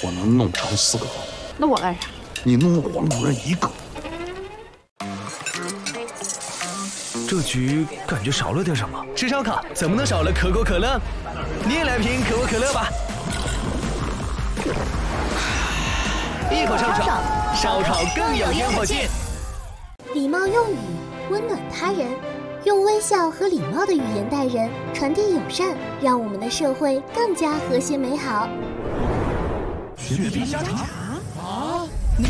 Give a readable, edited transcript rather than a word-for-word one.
我能弄成4个。 那我干啥？ 你弄黄主任1个。 这局感觉少了点什么。吃烧烤怎么能少了可口可乐？你也来瓶可口可乐吧。一口上手，烧烤更有烟火气。 礼貌用语，温暖他人，用微笑和礼貌的语言待人，传递友善，让我们的社会更加和谐美好。 雪碧香肠。